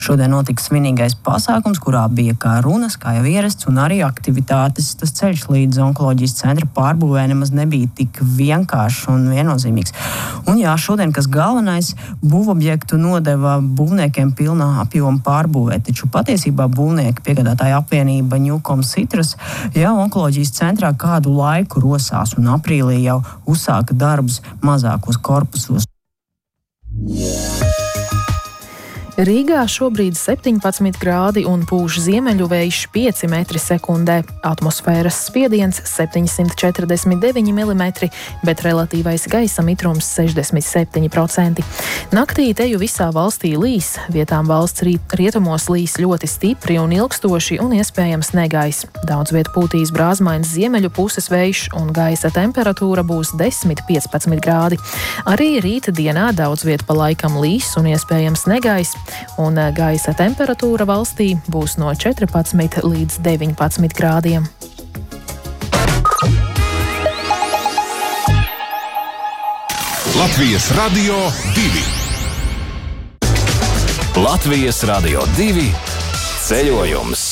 Šodien notika svinīgais pasākums, kurā bija kā runas, kā jau ierasts, un arī aktivitātes. Tas ceļš līdz onkoloģijas centra pārbūvē nemaz nebija tik vienkāršs un viennozīmīgs. Un jā, šodien, kas galvenais, būvobjektu nodeva būvniekiem pilnā apjoma pārbūvē, taču patiesībā būvnieki piegādātāja apvienība Newcom Citrus jau onkoloģijas centrā kādu laiku rosās un aprīlī jau uzsāka darbus mazākos korpusos. Rīgā šobrīd 17 grādi un pūš ziemeļu vējš 5 metri sekundē. Atmosfēras spiediens 749 mm, bet relatīvais gaisa mitrums 67%. Naktī teju visā valstī līs, vietām valsts rietumos līs ļoti stipri un ilgstoši un iespējams negais. Daudz viet pūtīs brāzmains ziemeļu puses vējš un gaisa temperatūra būs 10–15 grādi. Arī rīta dienā daudz viet pa laikam līs un iespējams negais. Un gaisa temperatūra valstī būs no 14 līdz 19 grādiem. Latvijas Radio 2. Latvijas Radio 2 ceļojums.